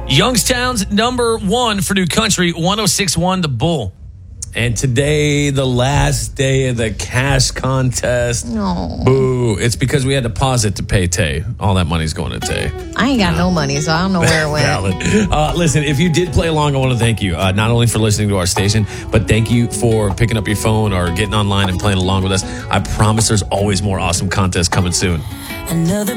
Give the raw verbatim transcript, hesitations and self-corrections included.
Youngstown's number one for New Country, one oh six point one The Bull. And today, the last day of the cash contest. No. Boo. It's because we had to pause it to pay Tay. All that money's going to Tay. I ain't got no money, so I don't know where it went. Valid. Uh, listen, if you did play along, I want to thank you. Uh, not only for listening to our station, but thank you for picking up your phone or getting online and playing along with us. I promise there's always more awesome contests coming soon. Another